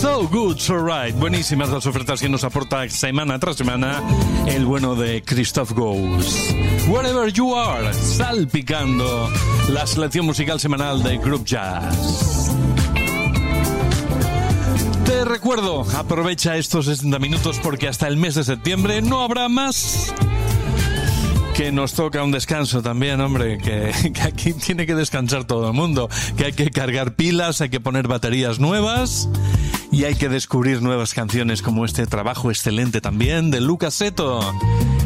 So good, so right. Buenísimas las ofertas que nos aporta semana tras semana el bueno de Christoph Goes. Wherever you are, salpicando la selección musical semanal de Group Jazz. Te recuerdo, aprovecha estos 60 minutos porque hasta el mes de septiembre no habrá más. Que nos toca un descanso también, hombre, que aquí tiene que descansar todo el mundo, que hay que cargar pilas, hay que poner baterías nuevas y hay que descubrir nuevas canciones como este trabajo excelente también de Lucas Seto.